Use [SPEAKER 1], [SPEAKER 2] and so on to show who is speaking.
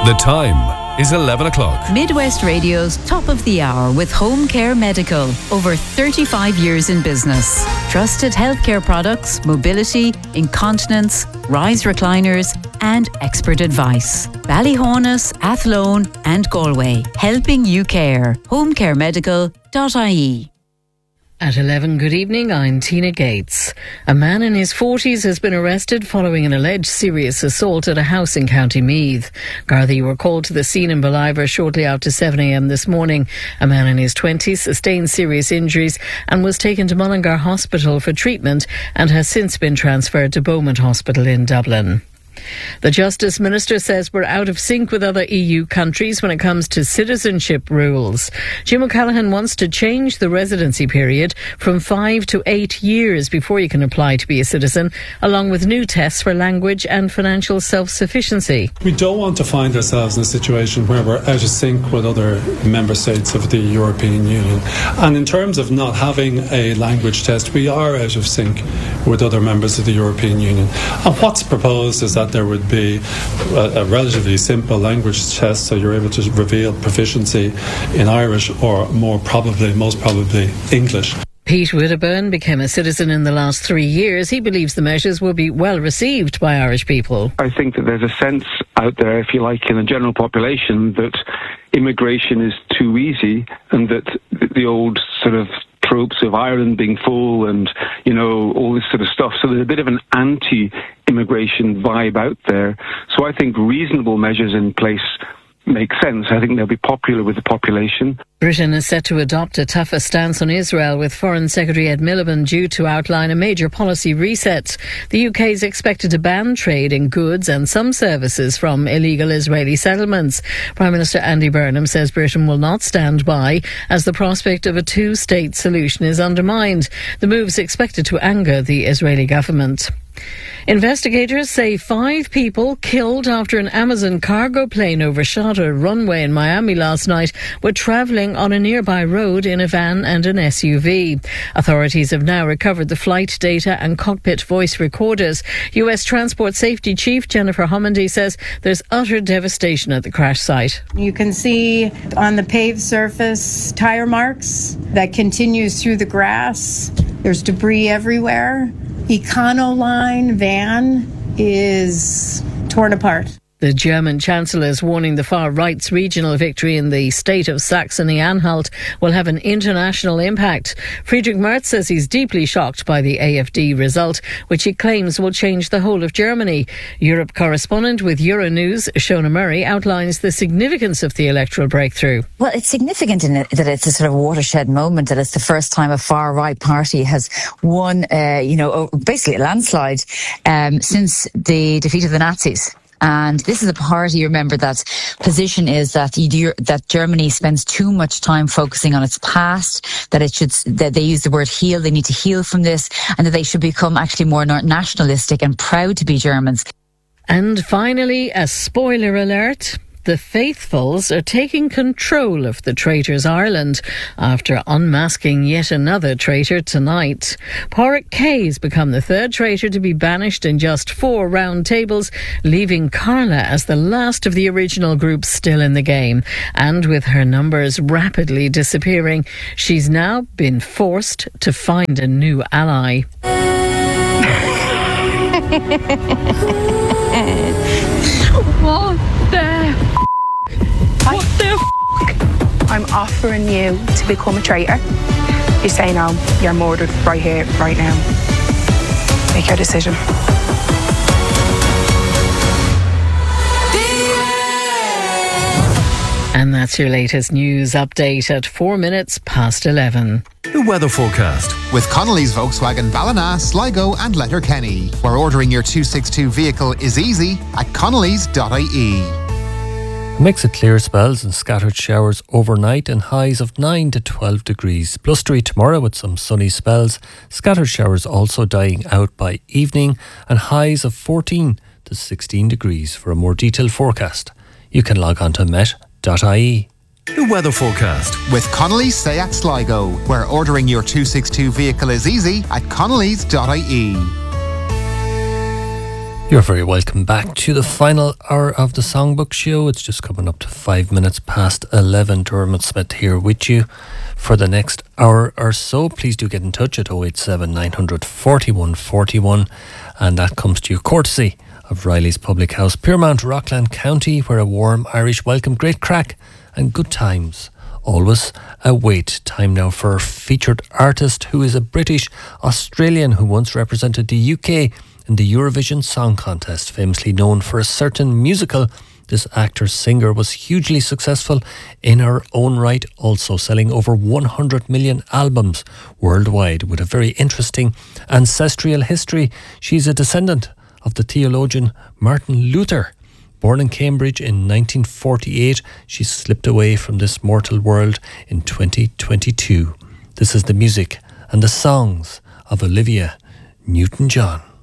[SPEAKER 1] The time is 11 o'clock.
[SPEAKER 2] Midwest Radio's Top of the Hour with Home Care Medical. Over 35 years in business. Trusted healthcare products, mobility, incontinence, rise recliners and expert advice. Ballyhonus, Athlone and Galway. Helping you care. homecaremedical.ie.
[SPEAKER 3] At 11, good evening, I'm Tina Gates. A man in his 40s has been arrested following an alleged serious assault at a house in County Meath. Gardaí were called to the scene in Ballivor shortly after 7 a.m. this morning. A man in his 20s sustained serious injuries and was taken to Mullingar Hospital for treatment and has since been transferred to Beaumont Hospital in Dublin. The Justice Minister says we're out of sync with other EU countries when it comes to citizenship rules. Jim O'Callaghan wants to change the residency period from 5 to 8 years before you can apply to be a citizen, along with new tests for language and financial self-sufficiency.
[SPEAKER 4] We don't want to find ourselves in a situation where we're out of sync with other member states of the European Union. And in terms of not having a language test, we are out of sync with other members of the European Union. And what's proposed is that there would be a relatively simple language test, so you're able to reveal proficiency in Irish or most probably English.
[SPEAKER 3] Pete Wedderburn became a citizen in the last 3 years. He believes the measures will be well received by Irish people.
[SPEAKER 5] I think that there's a sense out there, if you like, in the general population that immigration is too easy and that the old sort of tropes of Ireland being full and, you know, all this sort of stuff. So there's a bit of an anti-immigration vibe out there. So I think reasonable measures in place make sense. I think they'll be popular with the population.
[SPEAKER 3] Britain is set to adopt a tougher stance on Israel, with Foreign Secretary Ed Miliband due to outline a major policy reset. The UK is expected to ban trade in goods and some services from illegal Israeli settlements. Prime Minister Andy Burnham says Britain will not stand by as the prospect of a two-state solution is undermined. The move is expected to anger the Israeli government. Investigators say 5 people killed after an Amazon cargo plane overshot a runway in Miami last night were travelling on a nearby road in a van and an SUV. Authorities have now recovered the flight data and cockpit voice recorders. US Transport Safety Chief Jennifer Homendy says there's utter devastation at the crash site.
[SPEAKER 6] You can see on the paved surface tyre marks that continues through the grass. There's debris everywhere. Econoline van is torn apart.
[SPEAKER 3] The German Chancellor is warning the far right's regional victory in the state of Saxony-Anhalt will have an international impact. Friedrich Merz says he's deeply shocked by the AfD result, which he claims will change the whole of Germany. Europe correspondent with Euronews, Shona Murray, outlines the significance of the electoral breakthrough.
[SPEAKER 7] Well, it's significant in it that it's a sort of watershed moment, that it's the first time a far-right party has won, basically a landslide since the defeat of the Nazis. And this is a party, remember, that position is that that Germany spends too much time focusing on its past, that they use the word heal, they need to heal from this, and that they should become actually more nationalistic and proud to be Germans.
[SPEAKER 3] And finally, a spoiler alert. The faithfuls are taking control of the Traitors Ireland after unmasking yet another traitor tonight. Pádraic Kay has become the third traitor to be banished in just 4 round tables, leaving Carla as the last of the original group still in the game. And with her numbers rapidly disappearing, she's now been forced to find a new ally.
[SPEAKER 8] What the f***? I'm offering you to become a traitor. You say no, you're murdered right here, right now. Make your decision.
[SPEAKER 3] And that's your latest news update at 4 minutes past 11.
[SPEAKER 1] The weather forecast
[SPEAKER 9] with Connolly's Volkswagen Ballina, Sligo and Letterkenny, where ordering your 262 vehicle is easy at connolly's.ie.
[SPEAKER 10] A mix of clear spells and scattered showers overnight and highs of 9 to 12 degrees. Blustery tomorrow with some sunny spells. Scattered showers also dying out by evening and highs of 14 to 16 degrees. For a more detailed forecast, you can log on to met.ie.
[SPEAKER 1] The weather forecast
[SPEAKER 9] with Connolly's Seat Sligo, where ordering your 262 vehicle is easy at connolly's.ie.
[SPEAKER 10] You're very welcome back to the final hour of the Songbook Show. It's just coming up to 5 minutes past 11. Dermot Smith here with you for the next hour or so. Please do get in touch at 087 900 41 41, and that comes to you courtesy of Riley's Public House, Piermount, Rockland County, where a warm Irish welcome, great crack and good times always await. Time now for our featured artist, who is a British Australian who once represented the UK in the Eurovision Song Contest. Famously known for a certain musical, this actor-singer was hugely successful in her own right, also selling over 100 million albums worldwide, with a very interesting ancestral history. She's a descendant of the theologian Martin Luther. Born in Cambridge in 1948, she slipped away from this mortal world in 2022. This is the music and the songs of Olivia Newton-John.